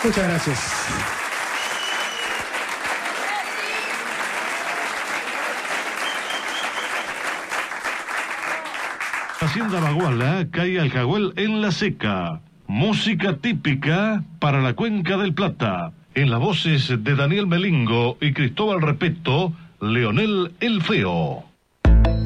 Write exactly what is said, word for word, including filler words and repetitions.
Muchas gracias. Hacienda Baguala, calle Aljahuel en La Seca. Música típica para la Cuenca del Plata. En las voces de Daniel Melingo y Cristóbal Repeto, Leonel el Feo.